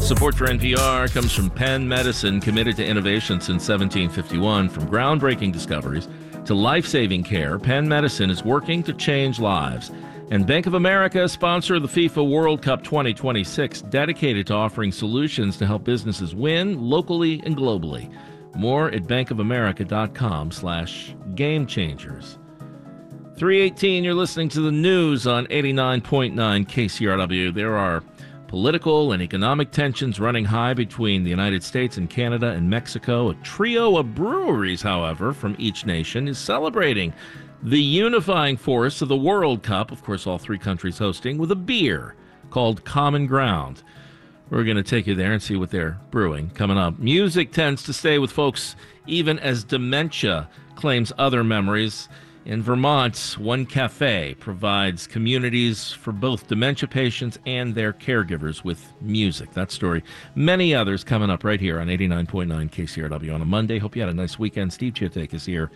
Support for NPR comes from Penn Medicine, committed to innovation since 1751. From groundbreaking discoveries to life-saving care, Penn Medicine is working to change lives. And Bank of America, sponsor of the FIFA World Cup 2026, dedicated to offering solutions to help businesses win locally and globally. More at bankofamerica.com/gamechangers. 3:18, you're listening to the news on 89.9 KCRW. There are political and economic tensions running high between the United States and Canada and Mexico. A trio of breweries, however, from each nation is celebrating the unifying force of the World Cup, of course, all three countries hosting, with a beer called Common Ground. We're going to take you there and see what they're brewing coming up. Music tends to stay with folks even as dementia claims other memories. In Vermont, One Cafe provides communities for both dementia patients and their caregivers with music. That story, many others coming up right here on 89.9 KCRW on a Monday. Hope you had a nice weekend. Steve Chiatek is here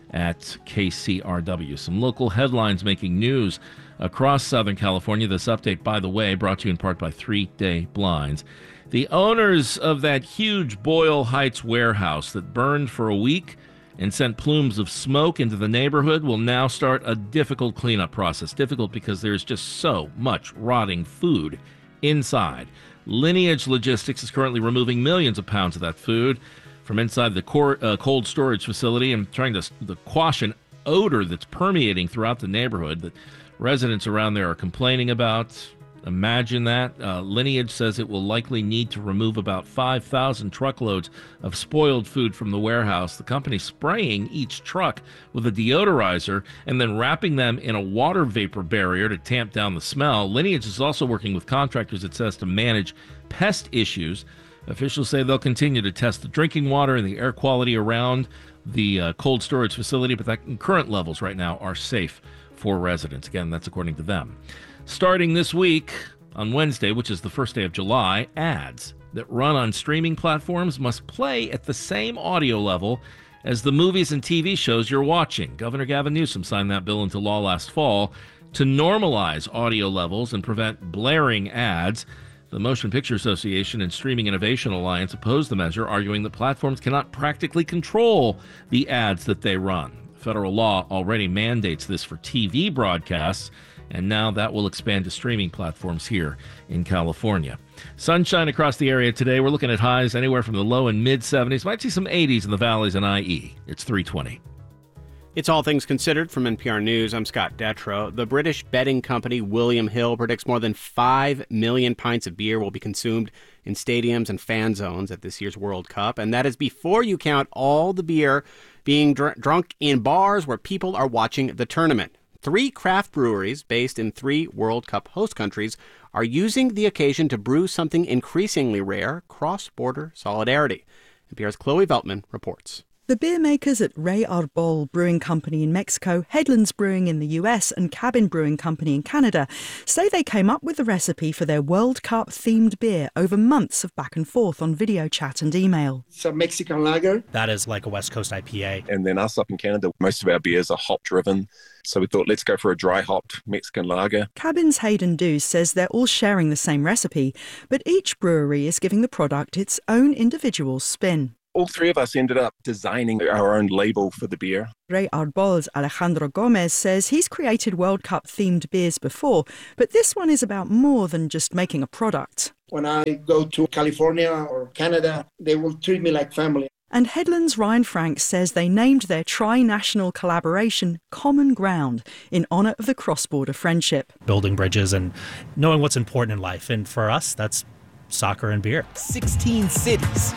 at KCRW. Some local headlines making news across Southern California. This update, by the way, brought to you in part by 3 Day Blinds. The owners of that huge Boyle Heights warehouse that burned for a week and sent plumes of smoke into the neighborhood will now start a difficult cleanup process. Difficult because there's just so much rotting food inside. Lineage Logistics is currently removing millions of pounds of that food from inside the cold storage facility and trying to quash an odor that's permeating throughout the neighborhood that residents around there are complaining about. Imagine that. Lineage says it will likely need to remove about 5,000 truckloads of spoiled food from the warehouse. The company spraying each truck with a deodorizer and then wrapping them in a water vapor barrier to tamp down the smell. Lineage is also working with contractors, it says, to manage pest issues. Officials say they'll continue to test the drinking water and the air quality around the cold storage facility, but that current levels right now are safe for residents. Again, that's according to them. Starting this week, on Wednesday, which is the first day of July, ads that run on streaming platforms must play at the same audio level as the movies and TV shows you're watching. Governor Gavin Newsom signed that bill into law last fall to normalize audio levels and prevent blaring ads. The Motion Picture Association and Streaming Innovation Alliance opposed the measure, arguing that platforms cannot practically control the ads that they run. Federal law already mandates this for TV broadcasts, and now that will expand to streaming platforms here in California. Sunshine across the area today. We're looking at highs anywhere from the low and mid-70s. Might see some 80s in the valleys and IE. It's 3:20. It's All Things Considered from NPR News. I'm Scott Detrow. The British betting company William Hill predicts more than 5 million pints of beer will be consumed in stadiums and fan zones at this year's World Cup. And that is before you count all the beer being drunk in bars where people are watching the tournament. 3 craft breweries based in 3 World Cup host countries are using the occasion to brew something increasingly rare, cross-border solidarity. NPR's Chloe Veltman reports. The beer makers at Rey Arbol Brewing Company in Mexico, Headlands Brewing in the US and Cabin Brewing Company in Canada say they came up with the recipe for their World Cup themed beer over months of back and forth on video chat and email. It's a Mexican lager. That is like a West Coast IPA. And then us up in Canada, most of our beers are hop driven. So we thought, let's go for a dry hopped Mexican lager. Cabin's Hayden Dews says they're all sharing the same recipe, but each brewery is giving the product its own individual spin. All 3 of us ended up designing our own label for the beer. Rey Arbol's Alejandro Gomez says he's created World Cup-themed beers before, but this one is about more than just making a product. When I go to California or Canada, they will treat me like family. And Headlands' Ryan Frank says they named their tri-national collaboration Common Ground in honour of the cross-border friendship. Building bridges and knowing what's important in life. And for us, that's soccer and beer. 16 cities.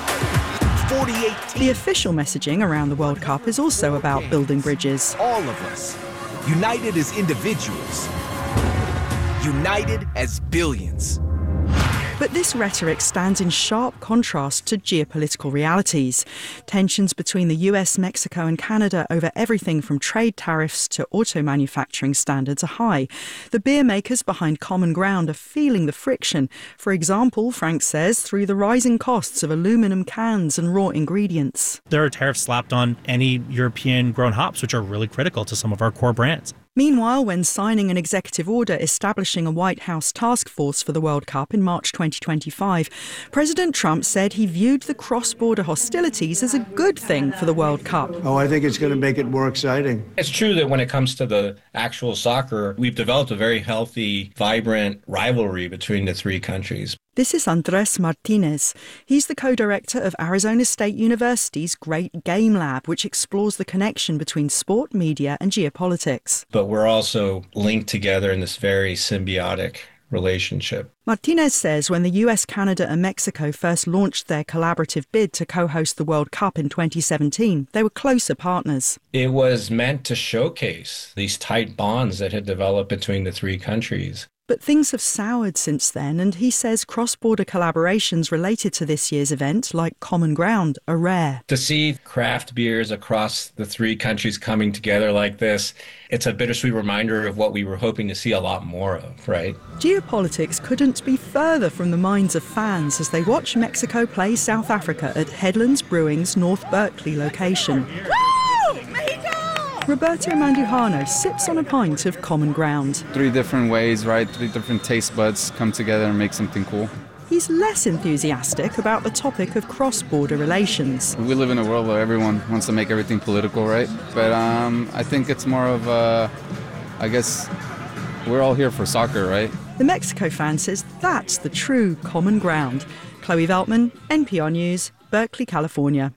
48 teams. The official messaging around the World Cup is also about building bridges. All of us, united as individuals, united as billions. But this rhetoric stands in sharp contrast to geopolitical realities. Tensions between the US, Mexico and Canada over everything from trade tariffs to auto manufacturing standards are high. The beer makers behind Common Ground are feeling the friction. For example, Frank says, through the rising costs of aluminum cans and raw ingredients. There are tariffs slapped on any European-grown hops, which are really critical to some of our core brands. Meanwhile, when signing an executive order establishing a White House task force for the World Cup in March 2025, President Trump said he viewed the cross-border hostilities as a good thing for the World Cup. Oh, I think it's going to make it more exciting. It's true that when it comes to the actual soccer, we've developed a very healthy, vibrant rivalry between the three countries. This is Andres Martinez. He's the co-director of Arizona State University's Great Game Lab, which explores the connection between sport, media, and geopolitics. But we're also linked together in this very symbiotic relationship. Martinez says when the US, Canada and Mexico first launched their collaborative bid to co-host the World Cup in 2017, they were closer partners. It was meant to showcase these tight bonds that had developed between the three countries. But things have soured since then, and he says cross-border collaborations related to this year's event, like Common Ground, are rare. To see craft beers across the three countries coming together like this, it's a bittersweet reminder of what we were hoping to see a lot more of, right? Geopolitics couldn't be further from the minds of fans as they watch Mexico play South Africa at Headlands Brewing's North Berkeley location. Roberto Mandujano sips on a pint of Common Ground. 3 different ways, right? 3 different taste buds come together and make something cool. He's less enthusiastic about the topic of cross-border relations. We live in a world where everyone wants to make everything political, right? But I think it's more of I guess we're all here for soccer, right? The Mexico fan says that's the true common ground. Chloe Veltman, NPR News, Berkeley, California.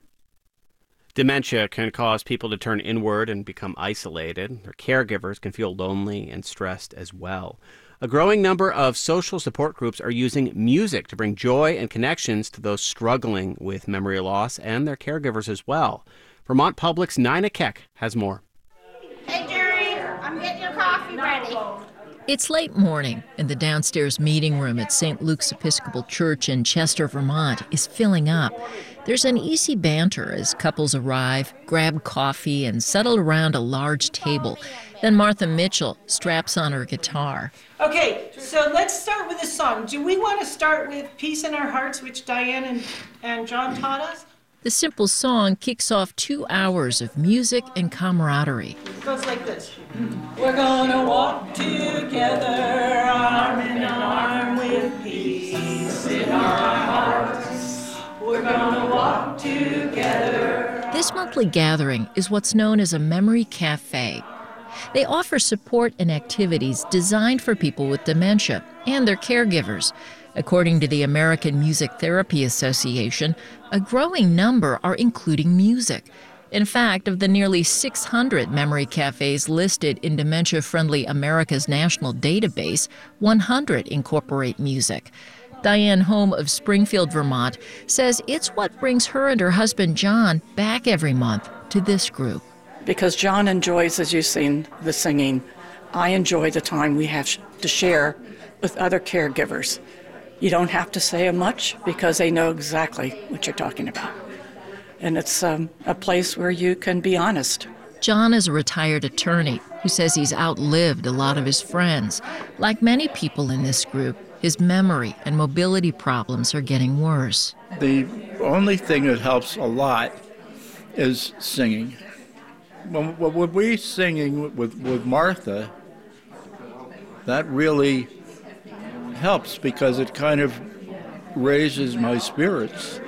Dementia can cause people to turn inward and become isolated. Their caregivers can feel lonely and stressed as well. A growing number of social support groups are using music to bring joy and connections to those struggling with memory loss and their caregivers as well. Vermont Public's Nina Keck has more. Hey, Jerry, I'm getting your coffee ready. It's late morning, and the downstairs meeting room at St. Luke's Episcopal Church in Chester, Vermont is filling up. There's an easy banter as couples arrive, grab coffee, and settle around a large table. Then Martha Mitchell straps on her guitar. Okay, so let's start with a song. Do we want to start with Peace in Our Hearts, which Diane and John taught us? The simple song kicks off 2 hours of music and camaraderie. It goes like this. We're gonna walk together, arm in arm, with peace in our hearts. We're gonna walk together. This monthly gathering is what's known as a Memory Cafe. They offer support and activities designed for people with dementia and their caregivers. According to the American Music Therapy Association, a growing number are including music. In fact, of the nearly 600 memory cafes listed in Dementia Friendly America's national database, 100 incorporate music. Diane Holm of Springfield, Vermont, says it's what brings her and her husband John back every month to this group. Because John enjoys, as you've seen, the singing. I enjoy the time we have to share with other caregivers. You don't have to say much because they know exactly what you're talking about. And it's a place where you can be honest. John is a retired attorney who says he's outlived a lot of his friends. Like many people in this group, his memory and mobility problems are getting worse. The only thing that helps a lot is singing. When we're singing with Martha, that really helps because it kind of raises my spirits.